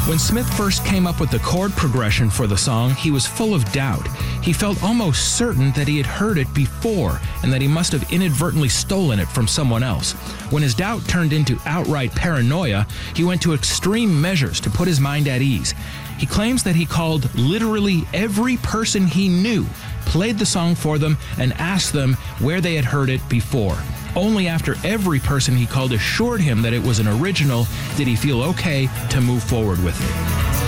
When Smith first came up with the chord progression for the song, he was full of doubt. He felt almost certain that he had heard it before and that he must have inadvertently stolen it from someone else. When his doubt turned into outright paranoia, he went to extreme measures to put his mind at ease. He claims that he called literally every person he knew, played the song for them, and asked them where they had heard it before. Only after every person he called assured him that it was an original did he feel okay to move forward with it.